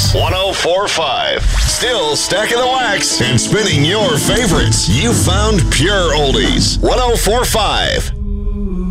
Oldies 1045. Still stacking the wax and spinning your favorites. You found pure oldies 1045.